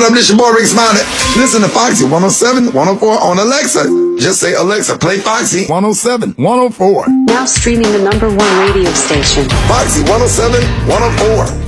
what up? This your boy Rick Smiley. Listen to Foxy 107, 104 on Alexa. Just say, Alexa, play Foxy 107, 104. Now streaming the #1 radio station. Foxy 107, 104.